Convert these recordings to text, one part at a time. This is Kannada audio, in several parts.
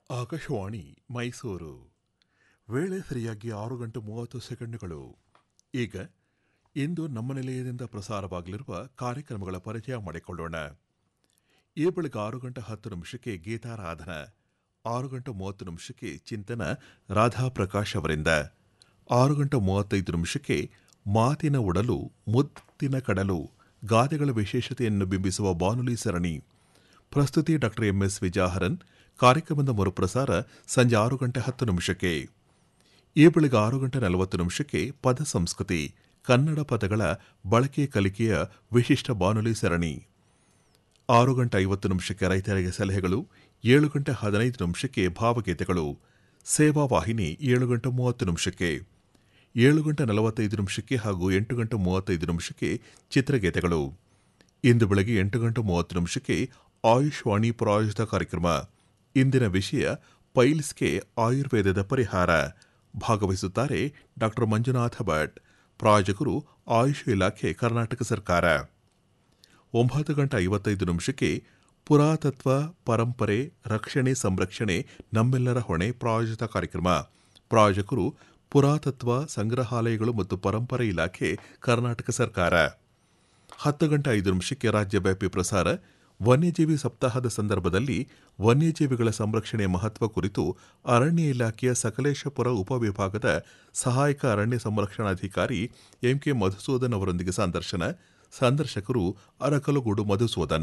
ಆಕಾಶವಾಣಿ ಮೈಸೂರು. ವೇಳೆ ಸರಿಯಾಗಿ 6:30 ಈಗ ಇಂದು ನಮ್ಮ ನಿಲಯದಿಂದ ಪ್ರಸಾರವಾಗಲಿರುವ ಕಾರ್ಯಕ್ರಮಗಳ ಪರಿಚಯ ಮಾಡಿಕೊಳ್ಳೋಣ. ಈ ಬೆಳಗ್ಗೆ 6:10 ಗೀತಾರಾಧನ, 6:30 ಚಿಂತನ ರಾಧಾ ಪ್ರಕಾಶ್ ಅವರಿಂದ, 6:35 ಮಾತಿನ ಒಡಲು ಮುತ್ತಿನ ಕಡಲು ಗಾದೆಗಳ ವಿಶೇಷತೆಯನ್ನು ಬಿಂಬಿಸುವ ಬಾನುಲಿ ಸರಣಿ. ಪ್ರಸ್ತುತಿ ಡಾ MS ವಿಜಾಹರನ್. ಕಾರ್ಯಕ್ರಮದ ಮರುಪ್ರಸಾರ ಸಂಜೆ 6:10 ಈ ಬೆಳಗ್ಗೆ 6:40 ಪದ ಸಂಸ್ಕೃತಿ, ಕನ್ನಡ ಪದಗಳ ಬಳಕೆ ಕಲಿಕೆಯ ವಿಶಿಷ್ಟ ಬಾನುಲಿ ಸರಣಿ. 6:50 ರೈತರಿಗೆ ಸಲಹೆಗಳು, 7:15 ಭಾವಗೀತೆಗಳು, ಸೇವಾ ವಾಹಿನಿ 7:30 7:45 ಹಾಗೂ 8:35 ಚಿತ್ರಗೀತೆಗಳು. ಇಂದು ಬೆಳಗ್ಗೆ 8:30 ಆಯುಷ್ ವಾಣಿ ಪ್ರಾಯೋಜಿತ ಕಾರ್ಯಕ್ರಮ. ಇಂದಿನ ವಿಷಯ ಪೈಲ್ಸ್ಗೆ ಆಯುರ್ವೇದದ ಪರಿಹಾರ. ಭಾಗವಹಿಸುತ್ತಾರೆ ಡಾ ಮಂಜುನಾಥ ಭಟ್. ಪ್ರಾಯೋಜಕರು ಆಯುಷ್ ಇಲಾಖೆ, ಕರ್ನಾಟಕ ಸರ್ಕಾರ. 9:55 ಪುರಾತತ್ವ ಪರಂಪರೆ ರಕ್ಷಣೆ ಸಂರಕ್ಷಣೆ ನಮ್ಮೆಲ್ಲರ ಹೊಣೆ ಪ್ರಾಯೋಜಿತ ಕಾರ್ಯಕ್ರಮ. ಪ್ರಾಯೋಜಕರು ಪುರಾತತ್ವ ಸಂಗ್ರಹಾಲಯಗಳು ಮತ್ತು ಪರಂಪರೆ ಇಲಾಖೆ, ಕರ್ನಾಟಕ ಸರ್ಕಾರ. 10:05 ರಾಜ್ಯವ್ಯಾಪಿ ಪ್ರಸಾರ. ವನ್ಯಜೀವಿ ಸಪ್ತಾಹದ ಸಂದರ್ಭದಲ್ಲಿ ವನ್ಯಜೀವಿಗಳ ಸಂರಕ್ಷಣೆಯ ಮಹತ್ವ ಕುರಿತು ಅರಣ್ಯ ಇಲಾಖೆಯ ಸಕಲೇಶಪುರ ಉಪವಿಭಾಗದ ಸಹಾಯಕ ಅರಣ್ಯ ಸಂರಕ್ಷಣಾಧಿಕಾರಿ MK ಮಧುಸೂದನ್ ಅವರೊಂದಿಗೆ ಸಂದರ್ಶನ. ಸಂದರ್ಶಕರು ಅರಕಲಗೂಡು ಮಧುಸೂದನ್.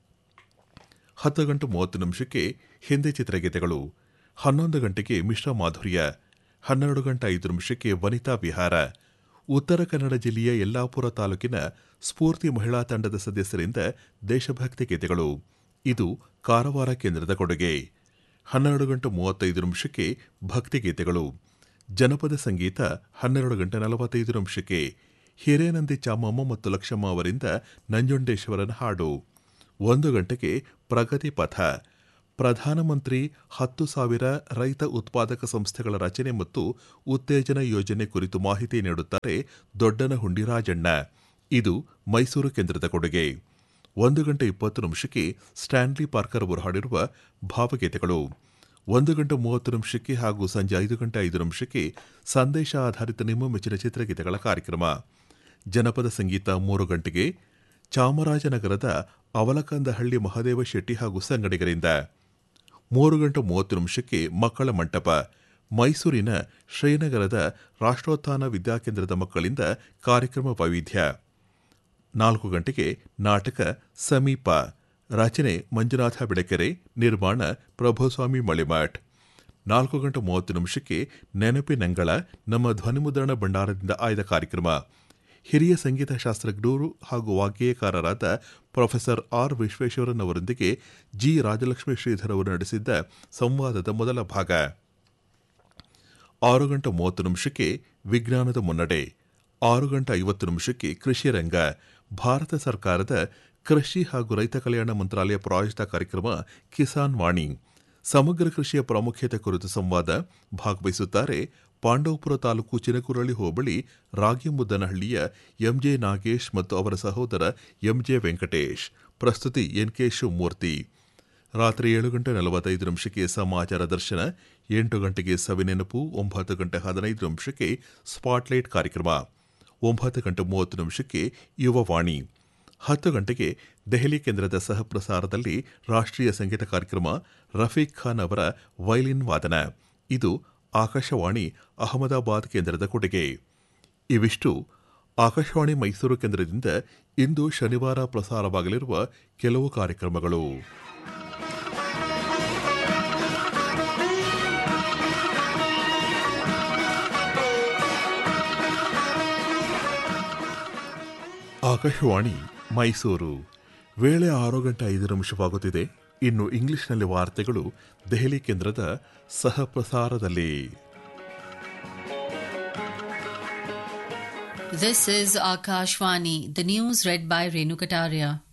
10:30 ಹಿಂದಿ ಚಿತ್ರಗೀತೆಗಳು. 11 ಮಿಶ್ರ ಮಾಧುರ್ಯ. 12:05 ವನಿತಾ ವಿಹಾರ. ಉತ್ತರ ಕನ್ನಡ ಜಿಲ್ಲೆಯ ಯಲ್ಲಾಪುರ ತಾಲೂಕಿನ ಸ್ಫೂರ್ತಿ ಮಹಿಳಾ ತಂಡದ ಸದಸ್ಯರಿಂದ ದೇಶಭಕ್ತಿ ಗೀತೆಗಳು. ಇದು ಕಾರವಾರ ಕೇಂದ್ರದ ಕೊಡುಗೆ. 12:35 ಭಕ್ತಿಗೀತೆಗಳು. ಜನಪದ ಸಂಗೀತ 12:45 ಹಿರೇನಂದಿ ಚಾಮಮ್ಮ ಮತ್ತು ಲಕ್ಷ್ಮಮ್ಮ ಅವರಿಂದ ನಂಜುಂಡೇಶ್ವರನ ಹಾಡು. 1 ಪ್ರಗತಿ ಪಥ. ಪ್ರಧಾನಮಂತ್ರಿ 10,000 ರೈತ ಉತ್ಪಾದಕ ಸಂಸ್ಥೆಗಳ ರಚನೆ ಮತ್ತು ಉತ್ತೇಜನ ಯೋಜನೆ ಕುರಿತು ಮಾಹಿತಿ ನೀಡುತ್ತಾರೆ ದೊಡ್ಡನಹುಂಡಿ ರಾಜಣ್ಣ. ಇದು ಮೈಸೂರು ಕೇಂದ್ರದ ಕೊಡುಗೆ. 1:20 ಸ್ಟ್ಯಾನ್ಲಿ ಪಾರ್ಕರ್ ಅವರು ಹಾಡಿರುವ ಭಾವಗೀತೆಗಳು. 1:30 ಹಾಗೂ ಸಂಜೆ 5:05 ಸಂದೇಶ ಆಧಾರಿತ ನಿಮ್ಮ ಮೆಚ್ಚಿನ ಚಿತ್ರಗೀತೆಗಳ ಕಾರ್ಯಕ್ರಮ. ಜನಪದ ಸಂಗೀತ 3 ಚಾಮರಾಜನಗರದ ಅವಲಕಂದಹಳ್ಳಿ ಮಹದೇವ ಶೆಟ್ಟಿ ಹಾಗೂ ಸಂಗಡಿಗರಿಂದ. 3:30 ಮಕ್ಕಳ ಮಂಟಪ. ಮೈಸೂರಿನ ಶ್ರೀನಗರದ ರಾಷ್ಟ್ರೋತ್ಥಾನ ವಿದ್ಯಾಕೇಂದ್ರದ ಮಕ್ಕಳಿಂದ ಕಾರ್ಯಕ್ರಮ ವೈವಿಧ್ಯ. 4 ನಾಟಕ ಸಮೀಪ. ರಚನೆ ಮಂಜುನಾಥ ಬಿಡಕೆರೆ. ನಿರ್ಮಾಣ ಪ್ರಭುಸ್ವಾಮಿ ಮಳಿಮಠ್. 4:30 ನೆನಪಿನಂಗಳ ನಮ್ಮ ಧ್ವನಿಮುದ್ರಣ ಭಂಡಾರದಿಂದ ಆಯ್ದ ಕಾರ್ಯಕ್ರಮ. ಹಿರಿಯ ಸಂಗೀತ ಶಾಸ್ತ್ರಜ್ಞರು ಹಾಗೂ ವಾಗ್ಗೇಯಕಾರರಾದ ಪ್ರೊಫೆಸರ್ R ವಿಶ್ವೇಶ್ವರನ್ ಅವರೊಂದಿಗೆ G ರಾಜಲಕ್ಷ್ಮಿ ಶ್ರೀಧರ್ ಅವರು ನಡೆಸಿದ್ದ ಸಂವಾದದ ಮೊದಲ ಭಾಗ. 6:30 ವಿಜ್ಞಾನದ ಮುನ್ನಡೆ. 6:50 ಕೃಷಿ ರಂಗ. ಭಾರತ ಸರ್ಕಾರದ ಕೃಷಿ ಹಾಗೂ ರೈತ ಕಲ್ಯಾಣ ಮಂತ್ರಾಲಯ ಪ್ರಾಯೋಜಿತ ಕಾರ್ಯಕ್ರಮ ಕಿಸಾನ್ ವಾಣಿ. ಸಮಗ್ರ ಕೃಷಿಯ ಪ್ರಾಮುಖ್ಯತೆ ಕುರಿತು ಸಂವಾದ. ಭಾಗವಹಿಸುತ್ತಾರೆ ಪಾಂಡವಪುರ ತಾಲೂಕು ಚಿನಕುರಳಿ ಹೋಬಳಿ ರಾಗಿಮುದ್ದನಹಳ್ಳಿಯ MJ ನಾಗೇಶ್ ಮತ್ತು ಅವರ ಸಹೋದರ MJ ವೆಂಕಟೇಶ್. ಪ್ರಸ್ತುತಿ NK ಶಿವಮೂರ್ತಿ. ರಾತ್ರಿ 7:45 ಸಮಾಚಾರ ದರ್ಶನ. 8 ಸವಿನೆನಪು. 9:15 ಸ್ಪಾಟ್ಲೈಟ್ ಕಾರ್ಯಕ್ರಮ. 9:30 ಯುವವಾಣಿ. 10 ದೆಹಲಿ ಕೇಂದ್ರದ ಸಹಪ್ರಸಾರದಲ್ಲಿ ರಾಷ್ಟ್ರೀಯ ಸಂಗೀತ ಕಾರ್ಯಕ್ರಮ. ರಫೀಕ್ ಖಾನ್ ಅವರ ವೈಲಿನ್ ವಾದನ. ಇದು ಆಕಾಶವಾಣಿ ಅಹಮದಾಬಾದ್ ಕೇಂದ್ರದ ಕೊಡುಗೆ. ಇವಿಷ್ಟು ಆಕಾಶವಾಣಿ ಮೈಸೂರು ಕೇಂದ್ರದಿಂದ ಇಂದು ಶನಿವಾರ ಪ್ರಸಾರವಾಗಲಿರುವ ಕೆಲವು ಕಾರ್ಯಕ್ರಮಗಳು. ಆಕಾಶವಾಣಿ ಮೈಸೂರು. ವೇಳೆ 6:05 ಇನ್ನು ಇಂಗ್ಲಿಷ್ನಲ್ಲಿ ವಾರ್ತೆಗಳು ದೆಹಲಿ ಕೇಂದ್ರದ ಸಹ ಪ್ರಸಾರದಲ್ಲಿ. This is Akashvani. The news read by Renu Kataria.